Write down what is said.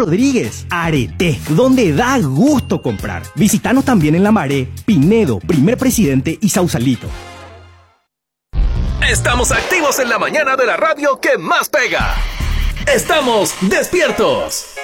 Rodríguez. Arete, donde da gusto comprar. Visítanos también en La Maré, Pinedo, Primer Presidente y Sausalito. Estamos activos en la mañana de la radio que más pega. Estamos despiertos.